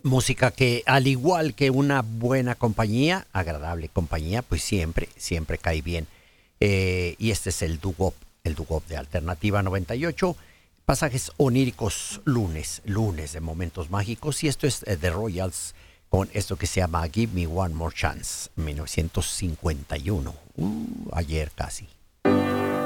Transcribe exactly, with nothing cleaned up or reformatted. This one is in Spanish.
Música que, al igual que una buena compañía, agradable compañía, pues siempre, siempre cae bien. Eh, y este es el doo-wop, el doo-wop de Alternativa noventa y ocho. Pasajes oníricos, lunes, lunes de momentos mágicos. Y esto es eh, The Royals con esto que se llama Give Me One More Chance, mil novecientos cincuenta y uno. Uh, ayer casi.